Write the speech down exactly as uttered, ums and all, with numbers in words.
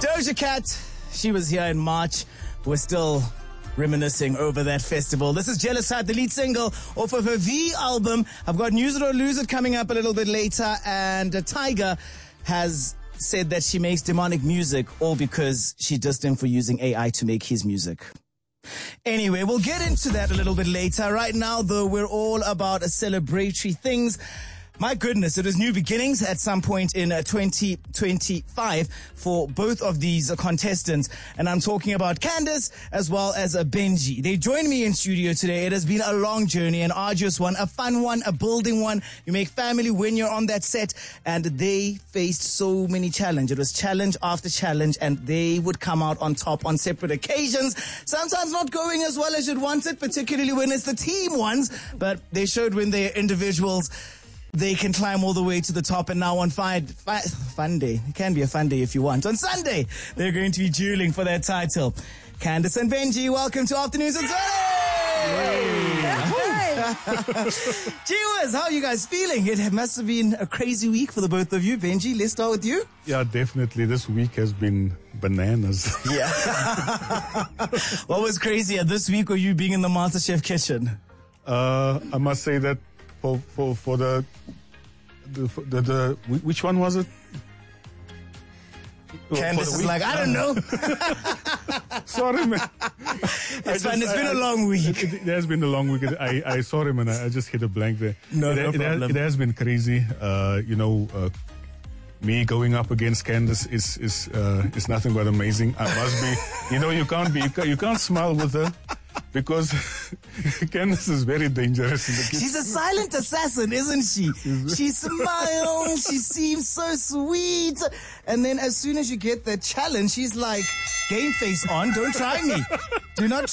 Doja Cat, she was here in March. We're still reminiscing over that festival. This is Jealous Heart, the lead single off of her V album. I've got Use It or Lose It coming up a little bit later, and uh, Tiger has said that she makes demonic music all because she dissed him for using A I to make his music. Anyway, we'll get into that a little bit later. Right now, though, we're all about celebratory things. My goodness, it is new beginnings at some point in uh, twenty twenty-five for both of these uh, contestants. And I'm talking about Candace as well as uh, Benji. They joined me in studio today. It has been a long journey, an arduous one, a fun one, a building one. You make family when you're on that set. And they faced so many challenges. It was challenge after challenge, and they would come out on top on separate occasions. Sometimes not going as well as you'd want it, particularly when it's the team ones. But they showed when they're individuals, they can climb all the way to the top. And now on fun, fun, fun day, it can be a fun day if you want. On Sunday, they're going to be dueling for that title. Candace and Benji, welcome to Afternoons at twenty! Gee whiz, how are you guys feeling? It must have been a crazy week for the both of you. Benji, let's start with you. Yeah, definitely. This week has been bananas. Yeah. What was crazier, this week or you being in the MasterChef kitchen? Uh, I must say that for for for the the the, the which one was it? Candace is like, I don't know. Sorry, man. It's fine. It's been I, a long week. It, it, it has been a long week. I, I sorry, man. I just hit a blank there. No, it, no it, problem. Has, it has been crazy. Uh, you know, uh, me going up against Candace is is uh, is nothing but amazing. I must be. You know, you can't be. You can't, you can't smile with her. Because Candace is very dangerous in the kitchen. She's a silent assassin, isn't she? She smiles, she seems so sweet. And then as soon as you get that challenge, she's like, game face on, don't try me. Do not